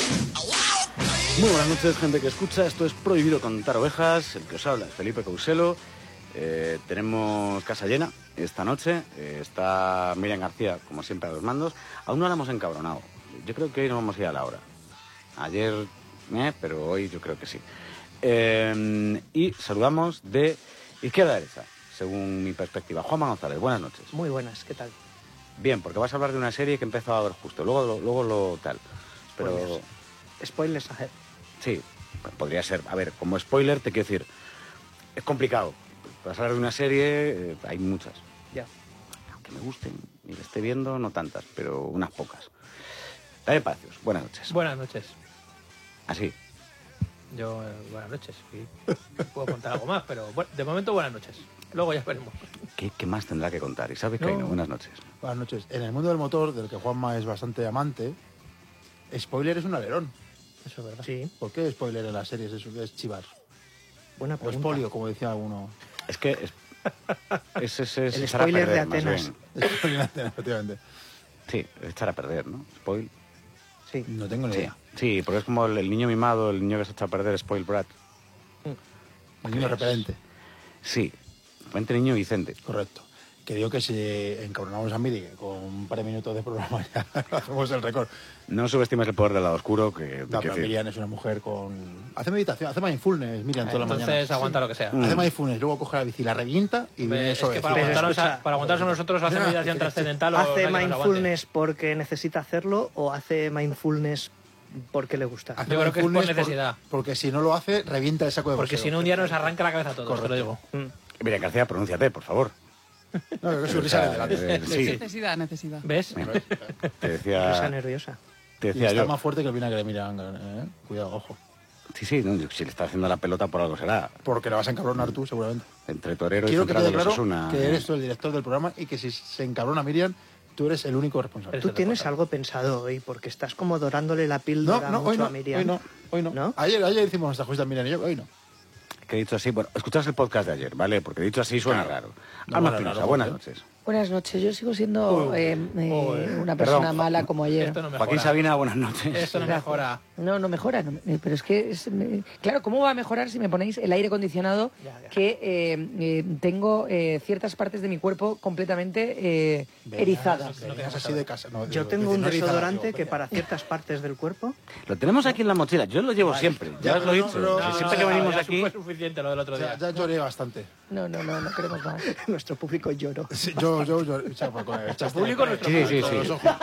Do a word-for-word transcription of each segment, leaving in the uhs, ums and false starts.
Muy buenas noches, gente que escucha. Esto es Prohibido Contar Ovejas. El que os habla es Felipe Couselo. Eh, tenemos casa llena esta noche. Eh, está Miriam García, como siempre, a los mandos. Aún no la hemos encabronado. Yo creo que hoy no vamos a ir a la hora. Ayer, eh, pero hoy yo creo que sí. Eh, y saludamos de izquierda a derecha, según mi perspectiva. Juanma González, buenas noches. Muy buenas, ¿qué tal? Bien, porque vas a hablar de una serie que he empezado a ver justo. Luego lo, luego lo tal. Pero... Spoilers. Spoilers ahead. Sí, podría ser. A ver, como spoiler te quiero decir, es complicado. Para hablar de una serie, eh, hay muchas. Ya. Aunque me gusten y la esté viendo, no tantas, pero unas pocas. Dale Palacios, buenas noches. Buenas noches. Así. Yo, eh, buenas noches. Sí. Puedo contar algo más, pero bueno, de momento buenas noches. Luego ya veremos. ¿Qué, qué más tendrá que contar? Y sabes que No. hay, ¿no? Buenas noches. Buenas noches. En el mundo del motor, del que Juanma es bastante amante, spoiler es un alerón. Eso es verdad. Sí, ¿Por qué spoiler en las series es, es chivar? buena O pregunta. espolio, como decía alguno. Es que es, es, es, es El echar a spoiler de perder, más Atenas. bien. Spoiler, efectivamente. Sí, es echar a perder, ¿no? Spoil. Sí. No tengo ni Sí, idea. sí, porque es como el, el niño mimado, el niño que se echa a perder, spoil brat. El niño repelente. Sí, repente niño Vicente. Correcto. Que digo que si encabronamos a Miri, que con un par de minutos de programa ya hacemos el récord. No subestimes el poder del lado oscuro, que... te No, quiero pero decir. Miriam es una mujer con... Hace meditación, hace mindfulness, Miriam, toda la mañana. Entonces aguanta lo que sea. Mm. Hace mindfulness, luego coge la bici, la revienta y viene Es eso. que para Pero aguantarnos, a, escucha, para aguantarnos a nosotros hace meditación trascendental o ¿Hace nadie nos aguante. mindfulness porque necesita hacerlo o hace mindfulness porque le gusta? Hace Yo creo que es por mindfulness necesidad. porque si no lo hace, revienta el saco de Porque boxeo. si no un día nos arranca la cabeza a todos, te lo Correcto. digo. Mm. Mira, García, pronúnciate, por favor. No, creo que su risa es delante. Eh, sí, Necesidad, necesidad. ¿Ves? te Risa decía, nerviosa. te Y decía está yo. más fuerte que el vinagre, mira, ¿eh? Cuidado, ojo. Sí, sí, no, si le está haciendo la pelota por algo será. Porque le vas a encabronar tú, seguramente. Entre torero y Quiero que central quede de los claro Osasuna. que eres tú el director del programa y que si se encabrona Miriam, tú eres el único responsable. Tú tienes algo pensado hoy porque estás como dorándole la No, píldora no, mucho hoy no, a Miriam. hoy no, hoy no. ¿No? Ayer, ayer hicimos nuestra justa Miriam y yo, hoy no. Que he dicho así, bueno, escuchas el podcast de ayer, ¿vale? Porque dicho así suena Claro. raro. No, Alma vale, Espinosa, raro, buenas ¿eh? noches. Buenas noches, yo sigo siendo Uy, eh, eh, uy. una persona Perdón, mala como ayer. Esto no mejora. Joaquín Sabina, buenas noches. Esto no mejora. No, no mejora, no, eh, pero es que, es, me- claro, ¿cómo va a mejorar si me ponéis el aire acondicionado Ya, ya. que eh, eh, tengo eh, ciertas partes de mi cuerpo completamente eh, Venías- erizadas? venías así de casa. No, Yo digo, tengo dice, un no erizada, desodorante digo, que venía. para ciertas partes del cuerpo... Lo tenemos aquí en la mochila, yo lo llevo siempre, ya, ya, os lo he pero no, dicho. pero- Si no, siempre no, que venimos ya aquí... fue suficiente lo del otro O sea, día. ya lloré bastante. No, no, no, no queremos más. Nuestro público lloró. Sí, yo, yo, yo, o sea, con el Nuestro público, nuestro Sí, sí, público. sí. los ojos.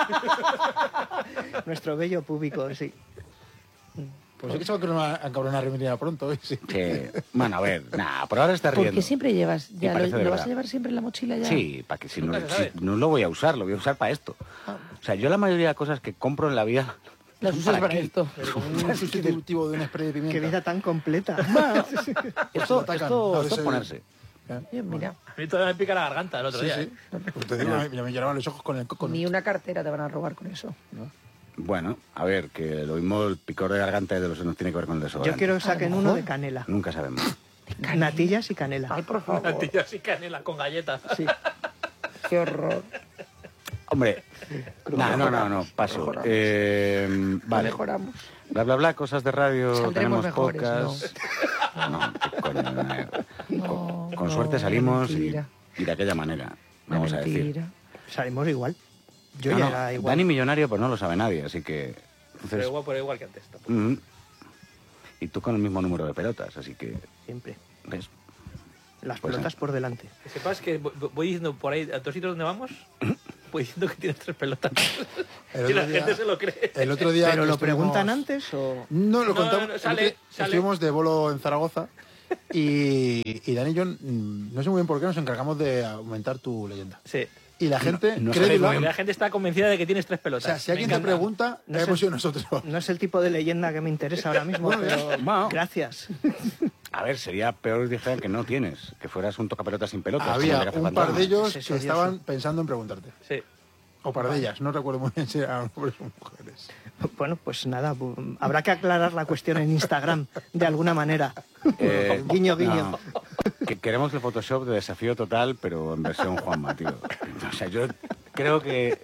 Nuestro bello público, sí. Pues yo que se va a una encabronar Miriam pronto, hoy, sí. Sí. Bueno, a ver, nada, por ahora está ¿Por riendo. qué siempre llevas? Y Ya, ¿Lo, parece de lo vas a verdad. llevar siempre en la mochila ya? Sí, para que si no, Nunca se si sabe. no lo voy a usar, lo voy a usar para esto. Ah. O sea, yo la mayoría de cosas que compro en la vida... Las usas para qué? esto. Un sustitutivo de un spray de pimienta. Qué vida tan completa. Esto, atacan, esto, a esto es veces- ponerse. Oye, mira, A mí todavía me pica la garganta el otro Sí, día. sí. ¿eh? Pues te digo, me, me lloraban los ojos con el coco. ni una cartera te van a robar con eso. Bueno, a ver, que lo mismo el picor de garganta de los que no tiene que ver con el desodorante. Yo quiero que saquen A lo uno mejor. de canela. Nunca sabemos. Natillas y canela. Ay, por favor. Natillas y canela con galletas. Sí. Qué horror. Hombre, no, no, no, no, paso. Mejoramos. Eh, vale. Mejoramos. Bla, bla, bla, cosas de radio, Saldremos tenemos mejores, pocas. No, qué coño, no, no. No, Con, con no, suerte salimos y, mentira. y de aquella manera, vamos a decir. Mentira. Salimos igual. Yo No, ya no, era igual. Dani millonario, pues no lo sabe nadie, así que... Pero Entonces, igual, pero igual que antes. tampoco. mm, y tú con el mismo número de pelotas, así que... Siempre. ¿Ves? Las Pues, pelotas eh. por delante. Que sepas que voy voy diciendo por ahí, a todos sitios donde vamos, voy diciendo que tienes tres pelotas. El Y la otro día- gente se lo cree. El otro día. ¿Pero que lo estuvimos- preguntan antes o...? No, lo No, contamos. no, no, el sale, otro día sale. Estuvimos de bolo en Zaragoza y, y Dani y yo, mm, no sé muy bien por qué, nos encargamos de aumentar tu leyenda. Sí. Y la gente, no crédula, sabemos Porque la gente está convencida de que tienes tres o pelotas. sea, si Me alguien te encanta. pregunta, No hemos sé. sido nosotros. No es el tipo de leyenda que me interesa ahora mismo, pero Bueno. gracias. A ver, sería peor dijeran que no tienes, que fueras un tocapelotas sin pelotas. Había como el de un par Cazafantasmas. de ellos Ese que odioso. estaban pensando en preguntarte. Sí. O par de ellas, no recuerdo muy bien si eran hombres o mujeres. Bueno, pues nada, bu- habrá que aclarar la cuestión en Instagram de alguna manera. Eh, Guiño, guiño. no. Que queremos el Photoshop de desafío total, pero en versión Juanma, tío. O sea, yo creo que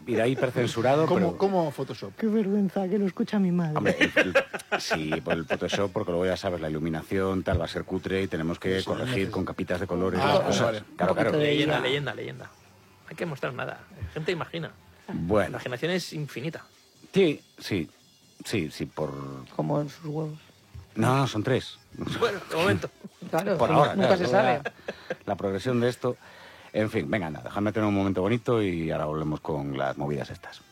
irá hipercensurado, ¿Cómo, pero... ¿Cómo Photoshop? Qué vergüenza que lo escucha mi madre. Hombre, el- el- sí, por el Photoshop, porque luego ya sabes, la iluminación tal va a ser cutre y tenemos que Sí, corregir necesito. con capitas de colores. Ah, las vale, cosas. vale. Claro, Un poquito claro. de- Leyenda, ya. leyenda, leyenda. No hay que mostrar nada. La gente imagina. La Bueno, imaginación es infinita. sí, sí, sí, sí, por... Como en sus huevos. No, no, son tres. Bueno, de momento. Claro, Por que ahora, nunca claro, se luego sabe. ya La progresión de esto... En fin, venga, nada, déjame tener un momento bonito y ahora volvemos con las movidas estas.